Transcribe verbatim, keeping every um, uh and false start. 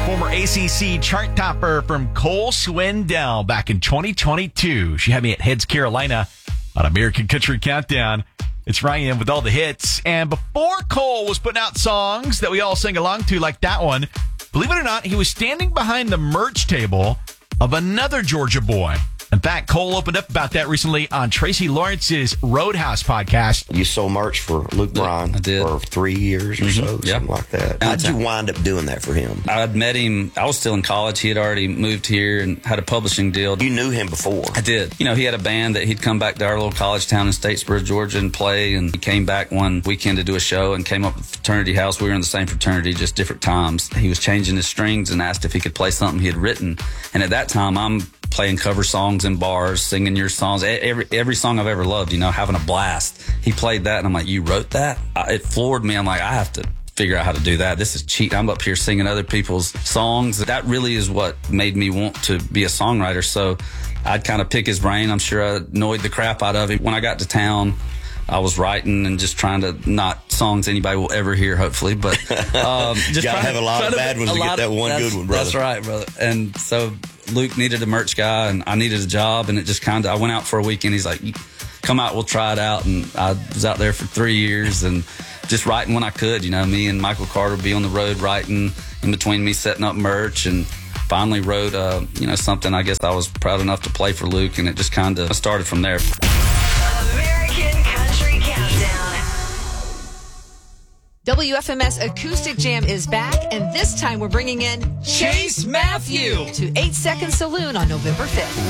Former A C C chart topper from Cole Swindell back in twenty twenty-two. She had me at Heads Carolina on American Country Countdown. It's Ryan with all the hits. And before Cole was putting out songs that we all sing along to like that one, believe it or not, he was standing behind the merch table of another Georgia boy. In fact, Cole opened up about that recently on Tracy Lawrence's Roadhouse podcast. You sold merch for Luke Bryan I did. for three years or Mm-hmm. so, Yeah. something like that. How'd you wind up doing that for him? I'd met him. I was still in college. He had already moved here and had a publishing deal. You knew him before. I did. You know, he had a band that he'd come back to our little college town in Statesboro, Georgia and play. And he came back one weekend to do a show and came up with Fraternity House. We were in the same fraternity, just different times. He was changing his strings and asked if he could play something he had written. And at that time, I'm playing cover songs in bars, singing your songs, every every song I've ever loved, you know, having a blast. He played that, and I'm like, you wrote that? I, it floored me. I'm like, I have to figure out how to do that. This is cheating. I'm up here singing other people's songs. That really is what made me want to be a songwriter. So I'd kind of pick his brain. I'm sure I annoyed the crap out of him. When I got to town, I was writing and just trying to, not songs anybody will ever hear, hopefully, but um, just gotta have a lot of bad ones to get that one good one, brother. That's right, brother. And so Luke needed a merch guy, and I needed a job, and it just kind of, I went out for a weekend. He's like, come out, we'll try it out. And I was out there for three years and just writing when I could. You know, me and Michael Carter would be on the road writing, in between me setting up merch, and finally wrote, uh, you know, something I guess I was proud enough to play for Luke, and it just kind of started from there. American Country Countdown. W F M S Acoustic Jam is back, and this time we're bringing in Chase Matthew to eight second Saloon on November fifth.